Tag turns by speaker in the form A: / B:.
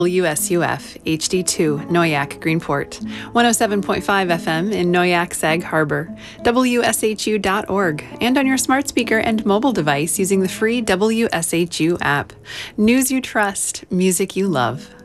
A: WSUF HD2 Noyak Greenport, 107.5 FM in Noyak Sag Harbor, WSHU.org, and on your smart speaker and mobile device using the free WSHU app. News you trust, music you love.